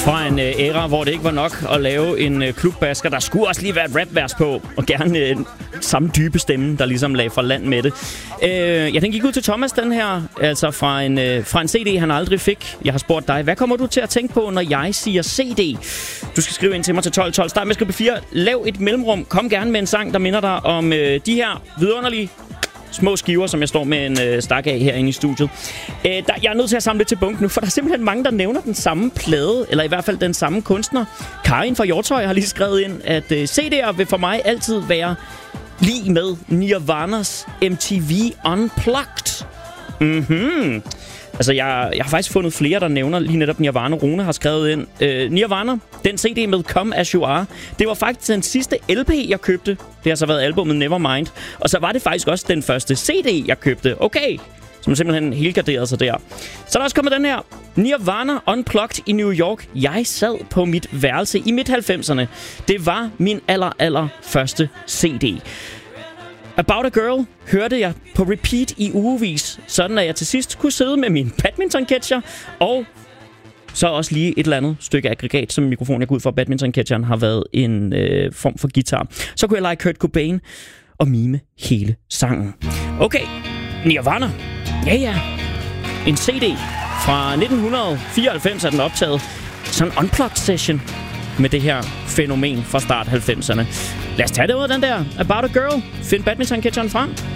Fra en æra, hvor det ikke var nok at lave en klubbasker. Der skulle også lige være et rapvers på, og gerne samme dybe stemme, der ligesom lagde fra land med det. Ja, den gik ud til Thomas, den her, altså fra en CD, han aldrig fik. Jeg har spurgt dig, hvad kommer du til at tænke på, når jeg siger CD? Du skal skrive ind til mig til 1212. Start med at skrive 4. Lav et mellemrum. Kom gerne med en sang, der minder dig om de her vidunderlige små skiver, som jeg står med en stak af herinde i studiet. Jeg er nødt til at samle lidt til bunken nu, for der er simpelthen mange, der nævner den samme plade, eller i hvert fald den samme kunstner. Karin fra Hjortøj har lige skrevet ind, at CD'er vil for mig altid være lige med Nirvanas MTV Unplugged. Altså, jeg har faktisk fundet flere, der nævner lige netop Nirvana. Rune har skrevet ind. Nirvana, den CD med Come As You Are, det var faktisk den sidste LP, jeg købte. Det har så været albumet Nevermind. Og så var det faktisk også den første CD, jeg købte. Okay, som simpelthen helgarderede sig der. Så er der også kommet den her. Nirvana Unplugged i New York. Jeg sad på mit værelse i midt-90'erne. Det var min aller første CD. About a Girl hørte jeg på repeat i ugevis, sådan at jeg til sidst kunne sidde med min badminton-catcher, og så også lige et eller andet stykke aggregat, som mikrofon jeg går ud fra. Badminton-catcheren har været en form for guitar. Så kunne jeg lege Kurt Cobain og mime hele sangen. Okay, Nirvana. Ja. En CD fra 1994 er den optaget. Sådan en unplugged session med det her fænomen fra start 90'erne. Lad os tage det ud af den der About a Girl. Find badminton-catcheren frem.